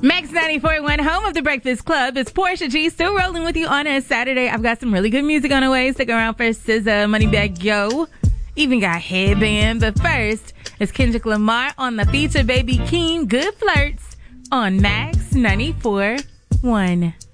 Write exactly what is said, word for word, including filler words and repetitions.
Max ninety-four point one, home of the Breakfast Club. It's Portia G, still rolling with you on a Saturday. I've got some really good music on the way. Stick around for S Z A, Moneybagg Yo. Even got Headband. But first, it's Kendrick Lamar on the feature Baby Keem, Good Flirts on Max ninety-four point one.